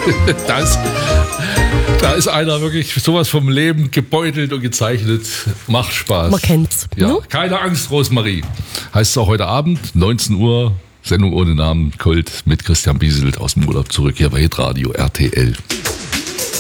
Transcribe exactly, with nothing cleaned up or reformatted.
da, ist, da ist einer wirklich sowas vom Leben gebeutelt und gezeichnet. Macht Spaß. Man kennt's. Ja, Ne? keine Angst, Rosemarie. Heißt es auch heute Abend, neunzehn Uhr, Sendung ohne Namen, Kult mit Christian Bieselt aus dem Urlaub zurück hier bei Hitradio R T L.